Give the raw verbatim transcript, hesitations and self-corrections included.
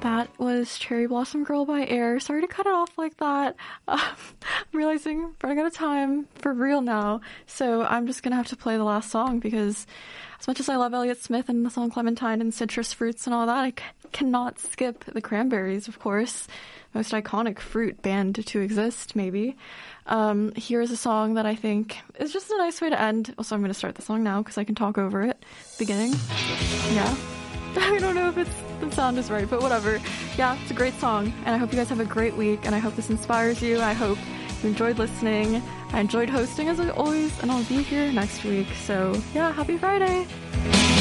That was Cherry Blossom Girl by Air. Sorry to cut it off like that. Um, I'm realizing I'm running out of time for real now. So I'm just going to have to play the last song because as much as I love Elliott Smith and the song Clementine and Citrus Fruits and all that, I c- cannot skip the Cranberries, of course. Most iconic fruit band to exist, maybe. Um, here's a song that I think is just a nice way to end. Also, I'm going to start the song now because I can talk over it. Beginning. Yeah. I don't know if it's, the sound is right, but whatever. Yeah, it's a great song, and I hope you guys have a great week, and I hope this inspires you. I hope you enjoyed listening. I enjoyed hosting as always, and I'll be here next week. So, yeah, happy Friday!